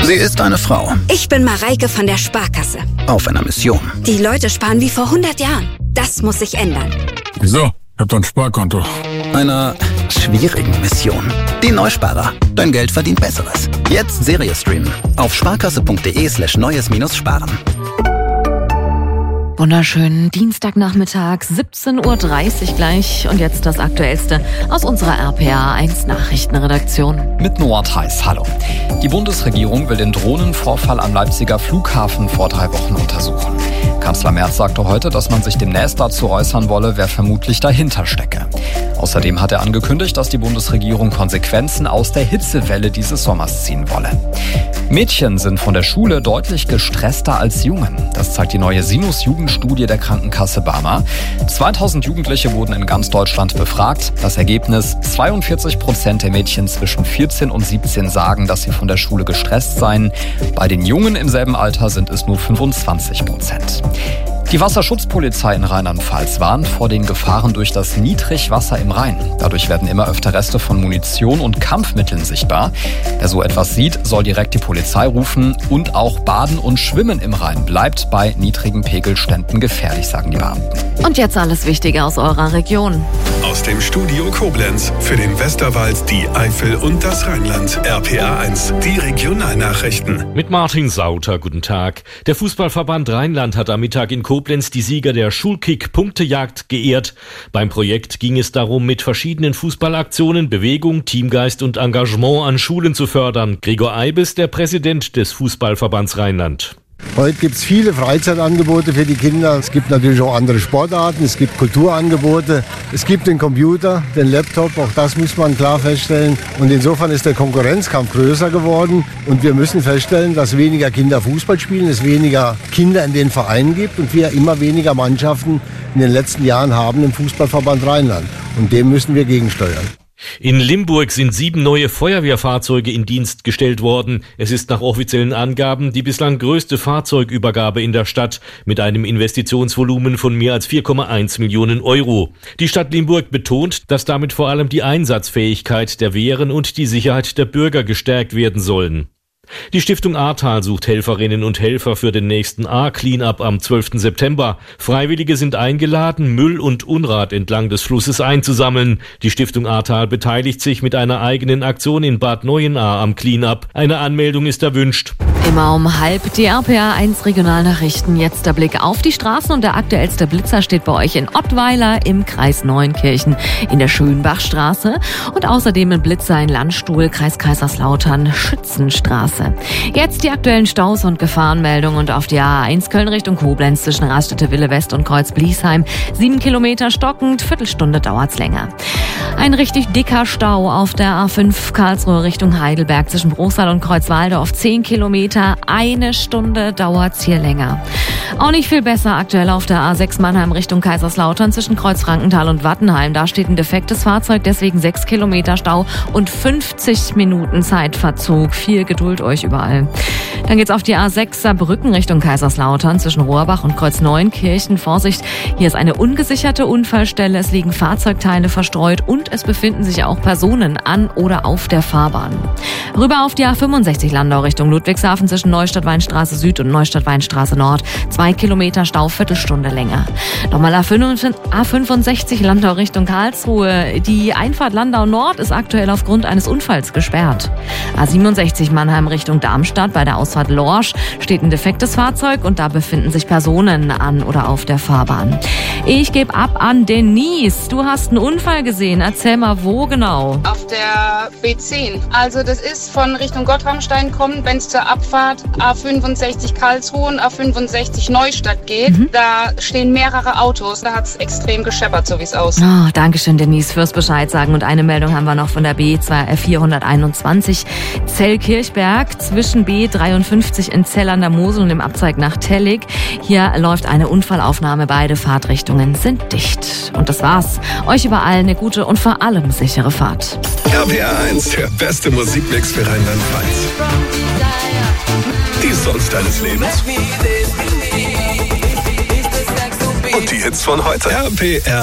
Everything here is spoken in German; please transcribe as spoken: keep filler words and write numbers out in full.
Sie ist eine Frau. Ich bin Mareike von der Sparkasse. Auf einer Mission. Die Leute sparen wie vor hundert Jahren. Das muss sich ändern. Wieso? Ich hab doch ein Sparkonto. Einer schwierigen Mission. Die Neusparer. Dein Geld verdient Besseres. Jetzt Serie streamen. Auf sparkasse.de slash neues minus sparen. Wunderschönen Dienstagnachmittag, siebzehn Uhr dreißig gleich. Und jetzt das Aktuellste aus unserer R P A eins Nachrichtenredaktion. Mit Noah Theis, hallo. Die Bundesregierung will den Drohnenvorfall am Leipziger Flughafen vor drei Wochen untersuchen. Kanzler Merz sagte heute, dass man sich demnächst dazu äußern wolle, wer vermutlich dahinter stecke. Außerdem hat er angekündigt, dass die Bundesregierung Konsequenzen aus der Hitzewelle dieses Sommers ziehen wolle. Mädchen sind von der Schule deutlich gestresster als Jungen. Das zeigt die neue Sinus-Jugendstudie der Krankenkasse Barmer. zweitausend Jugendliche wurden in ganz Deutschland befragt. Das Ergebnis: zweiundvierzig Prozent der Mädchen zwischen vierzehn und siebzehn sagen, dass sie von der Schule gestresst seien. Bei den Jungen im selben Alter sind es nur fünfundzwanzig Prozent. Die Wasserschutzpolizei in Rheinland-Pfalz warnt vor den Gefahren durch das Niedrigwasser im Rhein. Dadurch werden immer öfter Reste von Munition und Kampfmitteln sichtbar. Wer so etwas sieht, soll direkt die Polizei rufen. Und auch Baden und Schwimmen im Rhein bleibt bei niedrigen Pegelständen gefährlich, sagen die Beamten. Und jetzt alles Wichtige aus eurer Region. Aus dem Studio Koblenz für den Westerwald, die Eifel und das Rheinland. R P A eins, die Regionalnachrichten. Mit Martin Sauter, guten Tag. Der Fußballverband Rheinland hat am Mittag in Koblenz die Sieger der Schulkick-Punktejagd geehrt. Beim Projekt ging es darum, mit verschiedenen Fußballaktionen Bewegung, Teamgeist und Engagement an Schulen zu fördern. Gregor Eibes, der Präsident des Fußballverbands Rheinland. Heute gibt es viele Freizeitangebote für die Kinder. Es gibt natürlich auch andere Sportarten, es gibt Kulturangebote, es gibt den Computer, den Laptop, auch das muss man klar feststellen. Und insofern ist der Konkurrenzkampf größer geworden und wir müssen feststellen, dass weniger Kinder Fußball spielen, es weniger Kinder in den Vereinen gibt und wir immer weniger Mannschaften in den letzten Jahren haben im Fußballverband Rheinland. Und dem müssen wir gegensteuern. In Limburg sind sieben neue Feuerwehrfahrzeuge in Dienst gestellt worden. Es ist nach offiziellen Angaben die bislang größte Fahrzeugübergabe in der Stadt mit einem Investitionsvolumen von mehr als vier Komma eins Millionen Euro. Die Stadt Limburg betont, dass damit vor allem die Einsatzfähigkeit der Wehren und die Sicherheit der Bürger gestärkt werden sollen. Die Stiftung Ahrtal sucht Helferinnen und Helfer für den nächsten A-Cleanup am zwölften September. Freiwillige sind eingeladen, Müll und Unrat entlang des Flusses einzusammeln. Die Stiftung Ahrtal beteiligt sich mit einer eigenen Aktion in Bad Neuenahr am Cleanup. Eine Anmeldung ist erwünscht. Immer um halb die R P A eins Regionalnachrichten. Jetzt der Blick auf die Straßen und der aktuellste Blitzer steht bei euch in Ottweiler im Kreis Neunkirchen in der Schönbachstraße und außerdem ein Blitzer in Landstuhl, Kreis Kaiserslautern, Schützenstraße. Jetzt die aktuellen Staus und Gefahrenmeldungen und auf die A eins Köln Richtung Koblenz zwischen Raststätte Wille West und Kreuz Bliesheim. Sieben Kilometer stockend, Viertelstunde dauert's länger. Ein richtig dicker Stau auf der A fünf Karlsruhe Richtung Heidelberg zwischen Bruchsal und Kreuzwalde auf zehn Kilometer. Eine Stunde dauert's hier länger. Auch nicht viel besser aktuell auf der A sechs Mannheim Richtung Kaiserslautern zwischen Kreuzfrankenthal und Wattenheim. Da steht ein defektes Fahrzeug, deswegen sechs Kilometer Stau und fünfzig Minuten Zeitverzug. Viel Geduld euch überall. Dann geht's auf die A sechs Saarbrücken Richtung Kaiserslautern zwischen Rohrbach und Kreuzneunkirchen. Vorsicht, hier ist eine ungesicherte Unfallstelle. Es liegen Fahrzeugteile verstreut und es befinden sich auch Personen an oder auf der Fahrbahn. Rüber auf die A fünfundsechzig Landau Richtung Ludwigshafen zwischen Neustadt-Weinstraße Süd und Neustadt-Weinstraße Nord. Zwei Kilometer Stau, Viertelstunde länger. Nochmal A fünfundsechzig Landau Richtung Karlsruhe. Die Einfahrt Landau Nord ist aktuell aufgrund eines Unfalls gesperrt. A siebenundsechzig Mannheim Richtung Darmstadt bei der Ausfahrt Lorsch steht ein defektes Fahrzeug und da befinden sich Personen an oder auf der Fahrbahn. Ich gebe ab an Denise. Du hast einen Unfall gesehen. Erzähl mal, wo genau? Auf der B zehn. Also das ist von Richtung Gottramstein kommen, wenn es zur Abfahrt A fünfundsechzig Karlsruhe und A fünfundsechzig Neustadt geht. Mhm. Da stehen mehrere Autos. Da hat es extrem gescheppert, so wie es aussieht. Oh, Dankeschön, Denise, fürs Bescheid sagen. Und eine Meldung haben wir noch von der B vierhunderteinundzwanzig Zell-Kirchberg zwischen B dreiundfünfzig in Zell an der Mosel und dem Abzweig nach Tellig. Hier läuft eine Unfallaufnahme. Beide Fahrtrichtungen sind dicht. Und das war's. Euch überall eine gute und vor allem sichere Fahrt. R P A eins, der beste Musikmix für Rheinland-Pfalz. Die Songs deines Lebens. Und die Hits von heute. R P R